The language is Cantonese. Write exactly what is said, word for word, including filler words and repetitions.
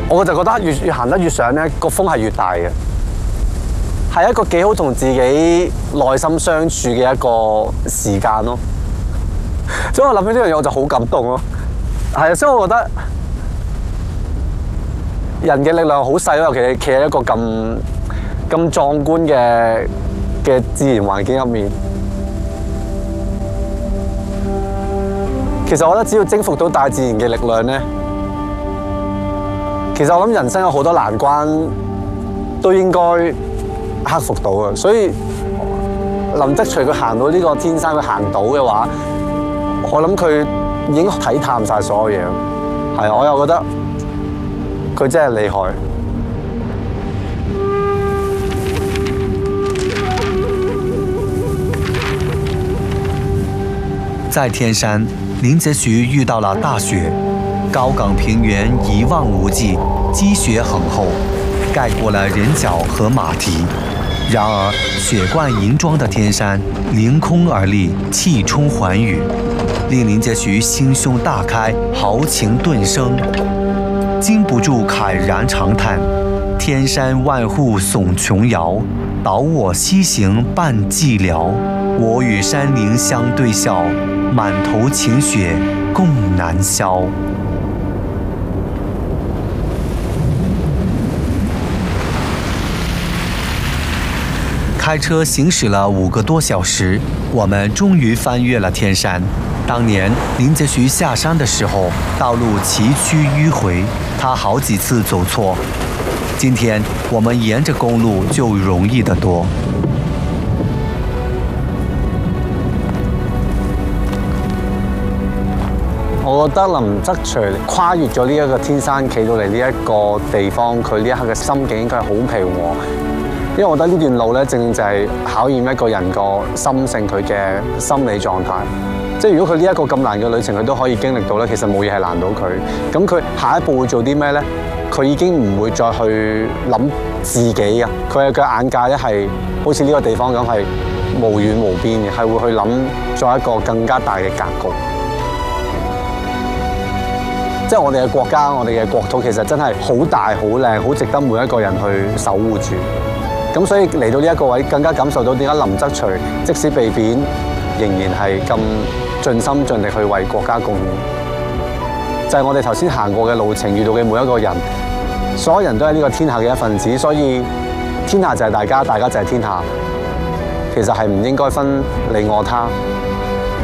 我就覺得越越行得越上咧，個風係越大嘅，係一個幾好同自己內心相處嘅一個時間咯。所以我諗起呢樣嘢我就好感動咯。係啊，所以我覺得人嘅力量好細咯，尤其係企喺一個咁咁壯觀嘅嘅自然環境入面。其實我覺得只要征服到大自然嘅力量咧，其實我諗人生有好多難關都應該克服到嘅。所以林則徐佢行到呢個天山，佢行到嘅話，我諗佢已經睇淡晒所有嘢。係，我又覺得佢真係厲害。 在天山，林则徐遇到了大雪，高岗平原一望无际，积雪很厚，盖过了人脚和马蹄。然而，雪冠银装的天山凌空而立，气冲寰宇，令林则徐心胸大开，豪情顿生，禁不住慨然长叹：天山万户耸琼瑶，导我西行伴寂寥。我与山林相对笑，满头晴雪共难消。开车行驶了五个多小时，我们终于翻越了天山。当年林则徐下山的时候，道路崎岖迂回，他好几次走错。今天我们沿着公路就容易得多。 我覺得林則徐跨越咗呢一個天山，企到嚟呢一個地方，佢呢一刻嘅心境應該係好平和。因為我覺得呢段路咧，正正就係考驗一個人個心性，佢嘅心理狀態。即係如果佢呢一個咁難嘅旅程，佢都可以經歷到咧，其實冇嘢係難到佢。咁佢下一步會做啲咩咧？佢已經唔會再去諗自己嘅，佢嘅眼界咧係好似呢個地方咁係無遠無邊嘅，係會去諗再一個更加大嘅格局。即係我哋嘅國家，我哋嘅國土其實真係好大、好靚、好值得每一個人去守護住。咁所以嚟到呢一個位，更加感受到點解林則徐即使被貶，仍然係咁盡心盡力去為國家貢獻。就係我哋頭先行過嘅路程，遇到嘅每一個人，所有人都係呢個天下嘅一份子，所以天下就係大家，大家就係天下。其實係唔應該分你我他。